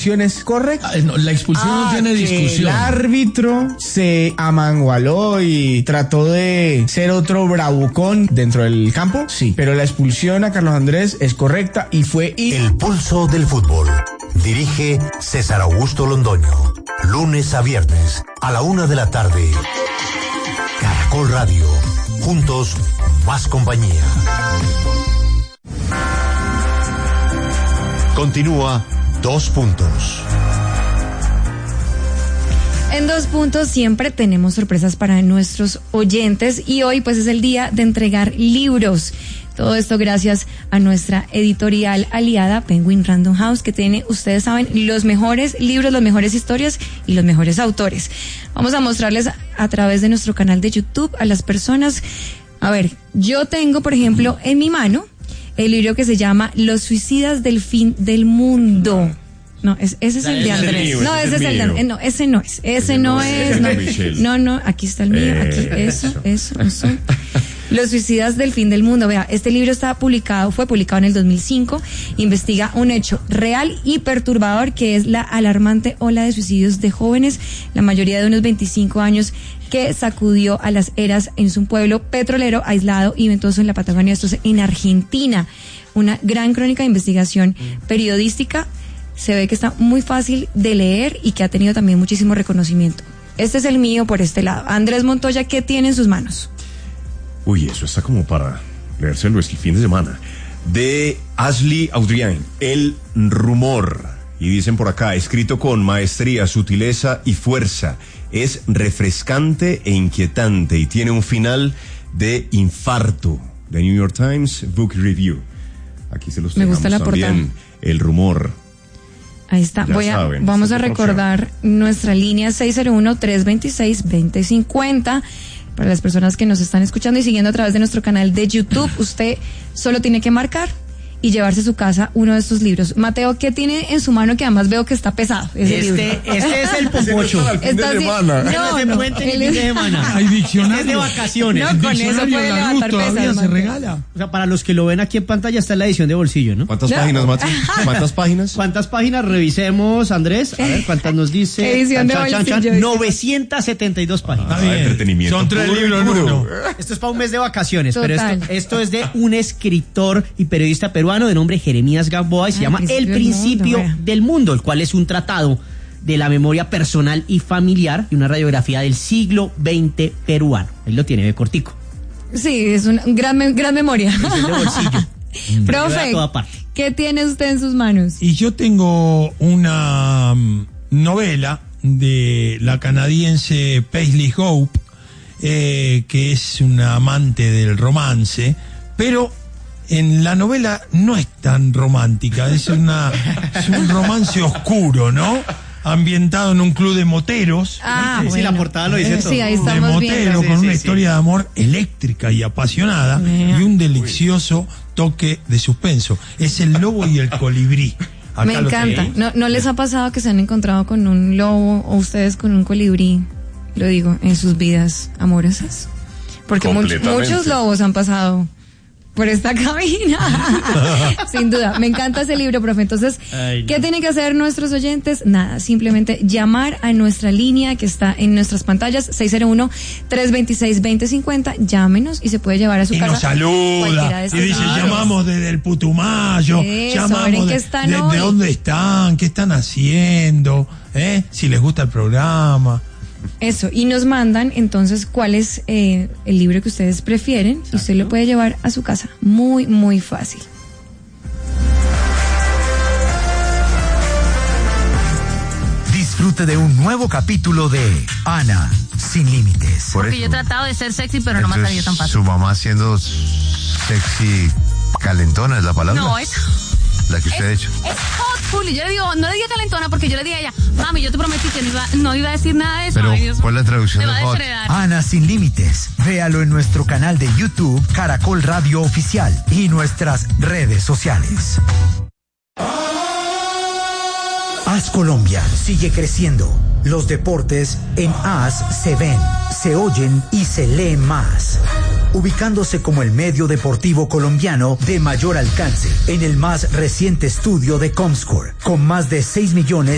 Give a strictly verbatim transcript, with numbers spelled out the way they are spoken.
es correcta. Ah, no, la expulsión ah, no tiene discusión. El árbitro se amangualó y trató de ser otro bravucón dentro del campo, sí, pero la expulsión a Carlos Andrés es correcta y fue... Y... El pulso del fútbol. Dirige César Augusto Londoño. Lunes a viernes a la una de la tarde. Caracol Radio. Juntos, más compañía. Continúa Dos Puntos. En Dos Puntos siempre tenemos sorpresas para nuestros oyentes y hoy pues es el día de entregar libros. Todo esto gracias a nuestra editorial aliada Penguin Random House, que tiene, ustedes saben, los mejores libros, las mejores historias y los mejores autores. Vamos a mostrarles a través de nuestro canal de YouTube a las personas. A ver, yo tengo, por ejemplo, en mi mano el libro que se llama Los suicidas del fin del mundo. No, es, ese es el de Andrés. No, ese es el de Andrés. No, ese no es. Ese no es. No, no, aquí está el mío. Aquí, eso, eso, eso. Los suicidas del fin del mundo. Vea, este libro está publicado, fue publicado en el dos mil cinco. Investiga un hecho real y perturbador que es la alarmante ola de suicidios de jóvenes, la mayoría de unos veinticinco años, que sacudió a las eras en un pueblo petrolero aislado y ventoso en la Patagonia, esto es en Argentina. Una gran crónica de investigación periodística. Se ve que está muy fácil de leer y que ha tenido también muchísimo reconocimiento. Este es el mío por este lado. Andrés Montoya, ¿qué tiene en sus manos? Uy, eso está como para leérselo el fin de semana. De Ashley Audrian, El rumor. Y dicen por acá, escrito con maestría, sutileza y fuerza. Es refrescante e inquietante y tiene un final de infarto. The New York Times Book Review. Aquí se los Me gusta la también. Portada. El rumor. Ahí está. Ya Voy a, saben, vamos a recordar nuestra línea seis cero uno, tres dos seis, dos cero cinco cero. Para las personas que nos están escuchando y siguiendo a través de nuestro canal de YouTube, usted solo tiene que marcar y llevarse a su casa uno de estos libros. Mateo, ¿qué tiene en su mano que además veo que está pesado? Ese este, libro. este es el popocho. Está así, no, no, no, puente el fin de semana. Hay diccionario. Es de vacaciones. No, con eso puede levantar pesas. Se regala. O sea, para los que lo ven aquí en pantalla está la edición de bolsillo, ¿no? ¿Cuántas no. páginas, Mati? ¿Cuántas páginas? ¿Cuántas páginas? Revisemos, Andrés. A ver, ¿cuántas nos dice? Edición de chan, bolsillo. Chan, chan. novecientas setenta y dos páginas. Está bien. Entretenimiento. Son tres puro, libros en puro. uno. Esto es para un mes de vacaciones, Total. pero esto, esto es de un escritor y periodista peruano de nombre Jeremías Gamboa y se Ah, llama El Principio del mundo, del Mundo, el cual es un tratado de la memoria personal y familiar y una radiografía del siglo veinte peruano. Ahí lo tiene, de cortico. Sí, es una gran, me- gran memoria. Es de bolsillo. Profe, a toda parte. ¿qué tiene usted en sus manos? Y yo tengo una um, novela de la canadiense Paisley Hope, eh, que es una amante del romance, pero en la novela no es tan romántica, es, una, es un romance oscuro, ¿no? Ambientado en un club de moteros. Ah, Sí, sí, bueno. la portada lo dice Eh, todo. Sí, ahí de estamos motero viendo. Sí, con sí, una sí. historia de amor eléctrica y apasionada Mira. y un delicioso toque de suspenso. Es El lobo y el colibrí. Acá Me lo encanta. tenemos. ¿No, ¿No les ha pasado que se han encontrado con un lobo o ustedes con un colibrí, lo digo, en sus vidas amorosas? Porque much- Completamente. muchos lobos han pasado por esta cabina. Sin duda. Me encanta ese libro, profe. Entonces, Ay, no. ¿qué tienen que hacer nuestros oyentes? Nada, simplemente llamar a nuestra línea que está en nuestras pantallas, seis cero uno, tres dos seis, dos cero cinco cero. Llámenos y se puede llevar a su Y casa nos cualquiera saluda de y estos dice, libros. llamamos desde el Putumayo, Eso, a ver llamamos en qué de, están de- hoy. de dónde están, qué están haciendo, ¿eh? Si les gusta el programa. Eso, y nos mandan entonces cuál es eh, el libro que ustedes prefieren y usted lo puede llevar a su casa. Muy, muy fácil. Disfrute de un nuevo capítulo de Ana sin límites. Porque yo he tratado de ser sexy, pero no me ha salido tan fácil. Su mamá siendo sexy calentona es la palabra. No, es, la que usted ha es, hecho. es hotful. Y yo le digo, no le diga calentona porque yo le dije a ella, mami, yo te prometí que no iba, no iba a decir nada de eso. Pero, Ay, Dios ¿cuál es la traducción me de va a hot? desheredar. Ana sin límites. Véalo en nuestro canal de YouTube, Caracol Radio Oficial, y nuestras redes sociales. Haz Colombia sigue creciendo. Los deportes en Haz se ven, se oyen y se leen más. Ubicándose como el medio deportivo colombiano de mayor alcance en el más reciente estudio de Comscore, con más de seis millones